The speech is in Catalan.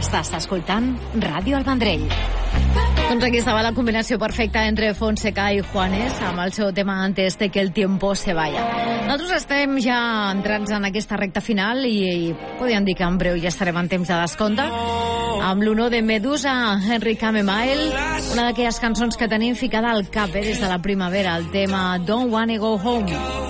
Estàs escoltant Ràdio El Vendrell. Doncs aquí estava la combinació perfecta entre Fonseca i Juanes amb el seu tema Antes de que el tiempo se vaya. Nosaltres estem ja entrats en aquesta recta final i podríem dir que en breu ja estarem en temps de descompte amb l'honor de Medusa, Henry Camemail, una d'aquelles cançons que tenim ficada al cap des de la primavera, el tema Don't Wanna Go Home.